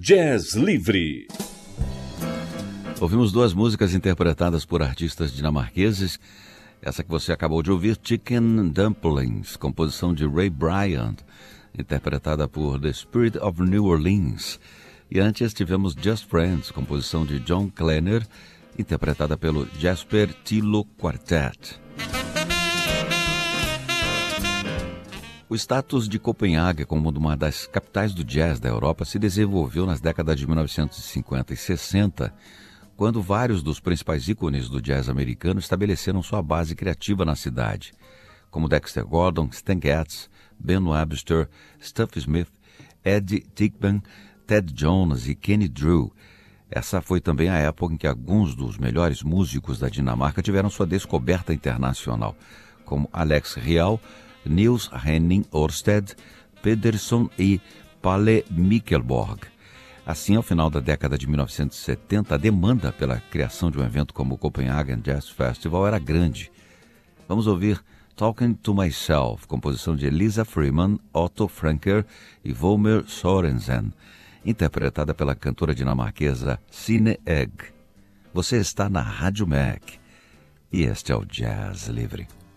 Jazz Livre. Ouvimos duas músicas interpretadas por artistas dinamarqueses. Essa que você acabou de ouvir, Chicken Dumplings, composição de Ray Bryant, interpretada por The Spirit of New Orleans. E antes tivemos Just Friends, composição de John Klenner, interpretada pelo Jesper Tilo Quartet. O status de Copenhague como uma das capitais do jazz da Europa se desenvolveu nas décadas de 1950 e 60, quando vários dos principais ícones do jazz americano estabeleceram sua base criativa na cidade, como Dexter Gordon, Stan Getz, Ben Webster, Stuff Smith, Eddie Tickman, Ted Jones e Kenny Drew. Essa foi também a época em que alguns dos melhores músicos da Dinamarca tiveram sua descoberta internacional, como Alex Rial, Niels Henning Ørsted, Pedersen e Palle Mikkelborg. Assim, ao final da década de 1970, a demanda pela criação de um evento como o Copenhagen Jazz Festival era grande. Vamos ouvir Talking to Myself, composição de Elisa Freeman, Otto Franker e Volmer Sorensen, interpretada pela cantora dinamarquesa Signe Egg. Você está na Rádio Mac e este é o Jazz Livre.